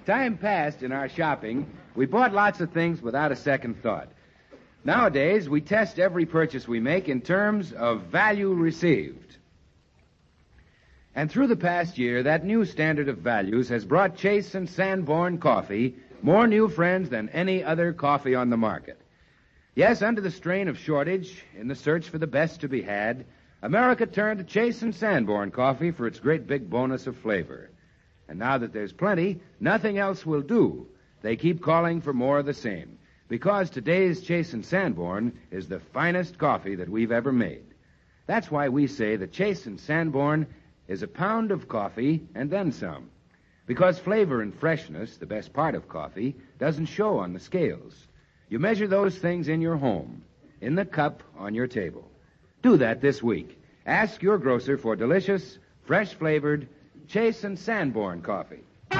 Time passed in our shopping, we bought lots of things without a second thought. Nowadays, we test every purchase we make in terms of value received. And through the past year, that new standard of values has brought Chase and Sanborn coffee more new friends than any other coffee on the market. Yes, under the strain of shortage, in the search for the best to be had, America turned to Chase and Sanborn coffee for its great big bonus of flavor. And now that there's plenty, nothing else will do. They keep calling for more of the same, because today's Chase and Sanborn is the finest coffee that we've ever made. That's why we say that Chase and Sanborn is a pound of coffee and then some. Because flavor and freshness, the best part of coffee, doesn't show on the scales. You measure those things in your home, in the cup on your table. Do that this week. Ask your grocer for delicious, fresh-flavored Chase and Sanborn coffee.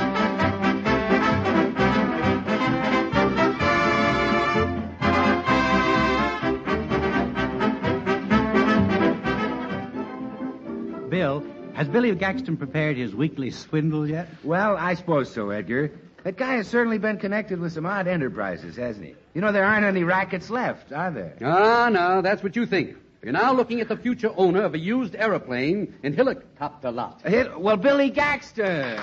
Bill, has Billy Gaxton prepared his weekly swindle yet? Well, I suppose so, Edgar. That guy has certainly been connected with some odd enterprises, hasn't he? You know, there aren't any rackets left, are there? Ah, no, that's what you think. You're now looking at the future owner of a used aeroplane in helicopter lot. Well, Billy Gaxton.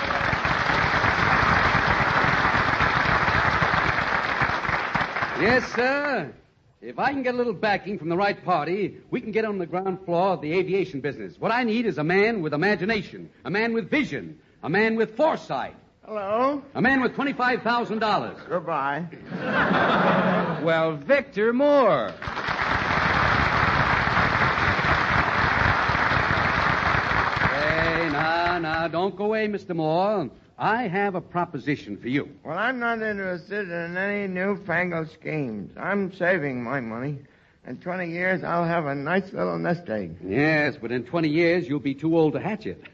Yes, sir. If I can get a little backing from the right party, we can get on the ground floor of the aviation business. What I need is a man with imagination, a man with vision, a man with foresight. Hello? A man with $25,000. Goodbye. Well, Victor Moore. Hey, now, don't go away, Mr. Moore. I have a proposition for you. Well, I'm not interested in any newfangled schemes. I'm saving my money. In 20 years, I'll have a nice little nest egg. Yes, but in 20 years, you'll be too old to hatch it.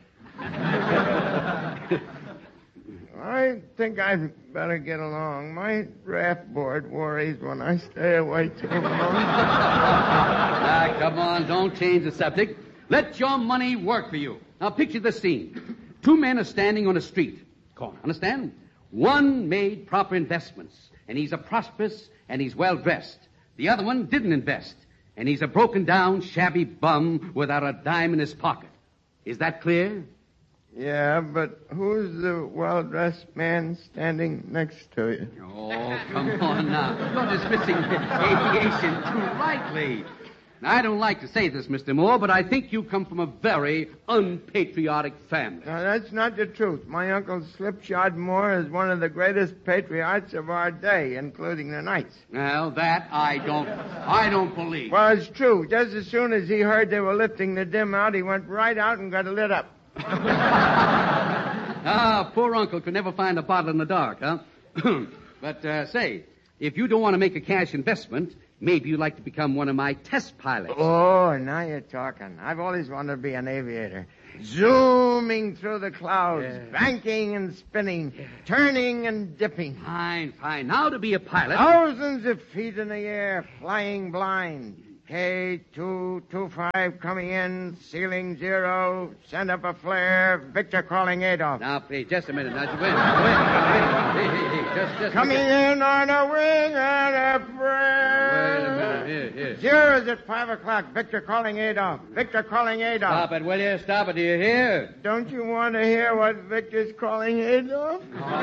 I think I'd better get along. My draft board worries when I stay away too long. Now, come on, don't change the subject. Let your money work for you. Now, picture this scene. Two men are standing on a street corner, understand? One made proper investments, and he's a prosperous and he's well-dressed. The other one didn't invest, and he's a broken-down, shabby bum without a dime in his pocket. Is that clear? Yeah, but who's the well-dressed man standing next to you? Oh, come on now. You're dismissing aviation too lightly. Now, I don't like to say this, Mr. Moore, but I think you come from a very unpatriotic family. Now, that's not the truth. My uncle Slipshod Moore is one of the greatest patriots of our day, including the Knights. Well, that I don't believe. Well, it's true. Just as soon as he heard they were lifting the dim out, he went right out and got it lit up. Poor uncle could never find a bottle in the dark, huh? But, say, if you don't want to make a cash investment, maybe you'd like to become one of my test pilots. Oh, now you're talking. I've always wanted to be an aviator. Zooming through the clouds, banking and spinning, turning and dipping. Fine. Now to be a pilot. Thousands of feet in the air, flying blind. K225 coming in, ceiling 0, send up a flare, Victor calling Adolf. Now, please, just a minute. Now, wait. Just coming in on a wing and a prayer. Wait a minute. Here. 0's at 5 o'clock, Victor calling Adolf. Victor calling Adolf. Stop it, will you? Stop it. Do you hear? Don't you want to hear what Victor's calling Adolf?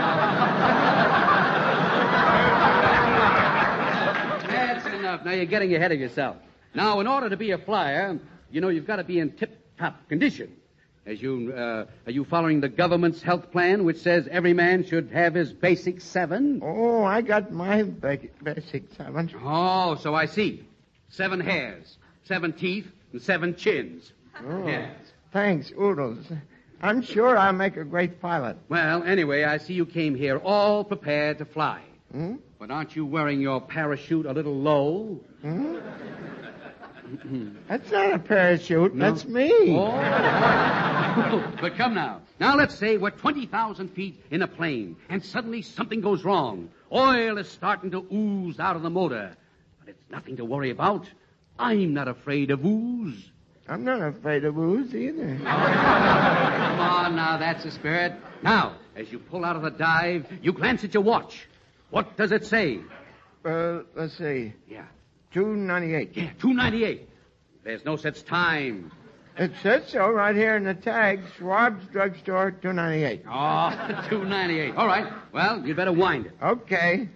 That's enough. Now, you're getting ahead of yourself. Now, in order to be a flyer, you know, you've got to be in tip-top condition. Are you following the government's health plan, which says every man should have his basic 7? Oh, I got my basic 7. Oh, so I see. 7 hairs, 7 teeth, and 7 chins. Oh, yes. Thanks, Oodles. I'm sure I'll make a great pilot. Well, anyway, I see you came here all prepared to fly. Hmm? But aren't you wearing your parachute a little low? Hmm? That's not a parachute. No? That's me. Oh. But come now. Now let's say we're 20,000 feet in a plane, and suddenly something goes wrong. Oil is starting to ooze out of the motor. But it's nothing to worry about. I'm not afraid of ooze. I'm not afraid of booze either. Come on now, that's the spirit. Now, as you pull out of the dive, you glance at your watch. What does it say? Let's see. Yeah. 2:98. Yeah, 2:98. There's no such time. It says so right here in the tag. Schwab's Drugstore, 2:98. Oh, 2:98. All right. Well, you'd better wind it. Okay.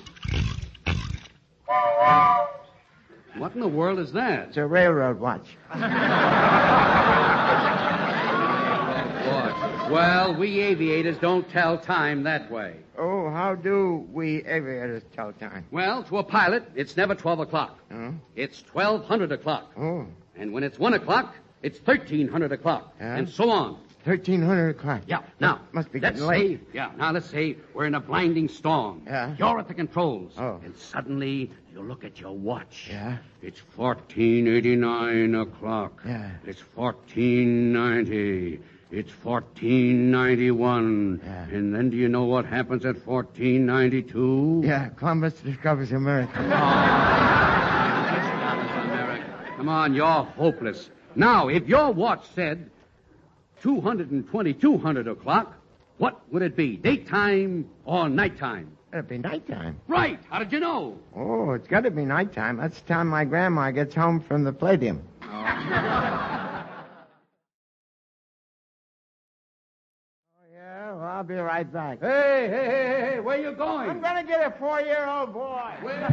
What in the world is that? It's a railroad watch. Well, we aviators don't tell time that way. Oh, how do we aviators tell time? Well, to a pilot, it's never 12 o'clock. Oh? It's 1200 o'clock. Oh, And when it's 1 o'clock, it's 1300 o'clock. Yeah? And so on. 1300 o'clock. Yeah. Now, Must be let's getting late. say we're in a blinding storm. Yeah? You're at the controls. Oh. And suddenly, you look at your watch. Yeah? It's 1489 o'clock. Yeah. It's 1490. It's 1491. Yeah. And then do you know what happens at 1492? Yeah, Columbus discovers America. Come on, you're hopeless. Now, if your watch said 200 o'clock, what would it be? Daytime or nighttime? It'll be nighttime. Right. How did you know? Oh, it's got to be nighttime. That's the time my grandma gets home from the Palladium. I'll be right back. Hey, where you going? I'm going to get a 4-year-old boy.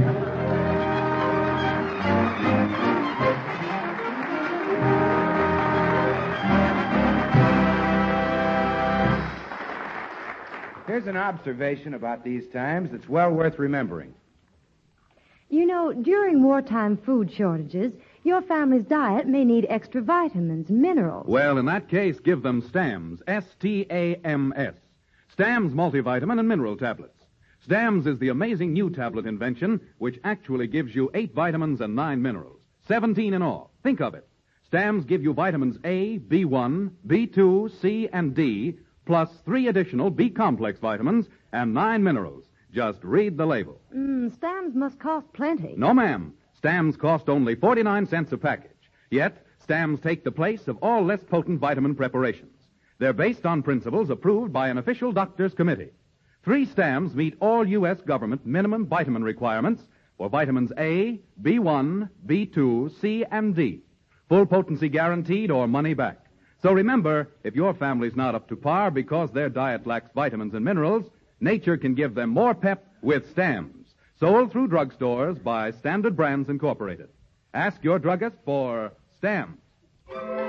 Here's an observation about these times that's well worth remembering. You know, during wartime food shortages, your family's diet may need extra vitamins, minerals. Well, in that case, give them STAMS, S-T-A-M-S. STAMS multivitamin and mineral tablets. STAMS is the amazing new tablet invention which actually gives you 8 vitamins and 9 minerals, 17 in all. Think of it. STAMS give you vitamins A, B1, B2, C, and D, plus 3 additional B-complex vitamins and 9 minerals. Just read the label. Stams must cost plenty. No, ma'am. STAMS cost only 49 cents a package. Yet, STAMS take the place of all less potent vitamin preparations. They're based on principles approved by an official doctor's committee. 3 STAMS meet all U.S. government minimum vitamin requirements for vitamins A, B1, B2, C, and D. Full potency guaranteed or money back. So remember, if your family's not up to par because their diet lacks vitamins and minerals, nature can give them more pep with STAMS. Sold through drugstores by Standard Brands Incorporated. Ask your druggist for STAMS.